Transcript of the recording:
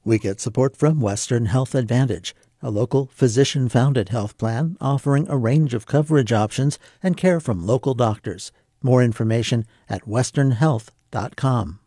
We get support from Western Health Advantage, a local physician-founded health plan offering a range of coverage options and care from local doctors. More information at westernhealth.com.